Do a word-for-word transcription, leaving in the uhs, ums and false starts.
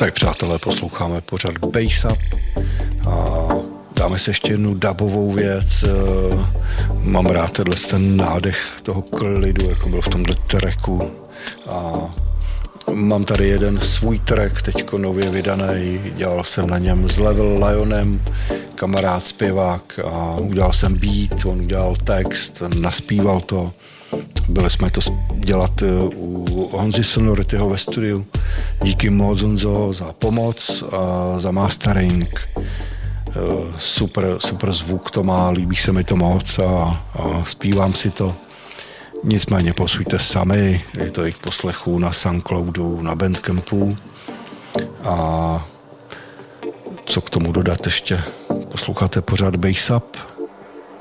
Tak přátelé, posloucháme pořád Bass Up a dáme si ještě jednu dubovou věc. Mám rád tenhle ten nádech toho klidu, jako byl v tomhle tracku. A mám tady jeden svůj track, teďko nově vydaný, dělal jsem na něm s Level Lionem, kamarád zpěvák, a udělal jsem beat, on udělal text, naspíval to. Byli jsme to dělat u Honzy Sonorityho ve studiu. Díky moc, Honzo, za pomoc a za mastering. Super, super zvuk to má, líbí se mi to moc a, a zpívám si to. Nicméně posuďte sami, je to jejich poslechu na Soundcloudu, na Bandcampu. A co k tomu dodat ještě? Posloucháte pořád Bass Up.